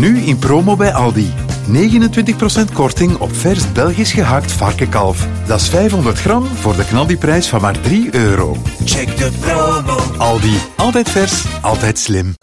Nu in promo bij Aldi. 29% korting op vers Belgisch gehakt varkenkalf. Dat is 500 gram voor de knaldiprijs van maar €3. Check de promo. Aldi. Altijd vers, altijd slim.